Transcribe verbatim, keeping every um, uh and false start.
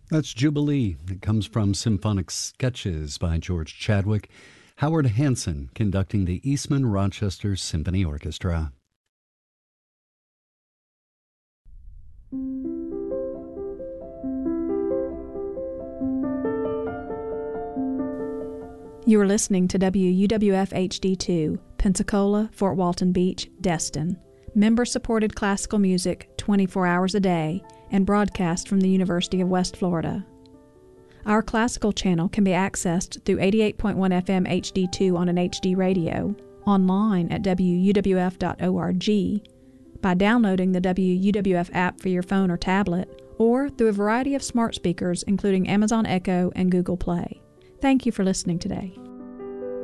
That's Jubilee. It comes from Symphonic Sketches by George Chadwick. Howard Hanson conducting the Eastman Rochester Symphony Orchestra. You are listening to W U W F H D two, Pensacola, Fort Walton Beach, Destin. Member-supported classical music twenty-four hours a day and broadcast from the University of West Florida. Our classical channel can be accessed through eighty-eight point one F M H D two on an H D radio, online at W U W F dot org, by downloading the W U W F app for your phone or tablet, or through a variety of smart speakers including Amazon Echo and Google Play. Thank you for listening today.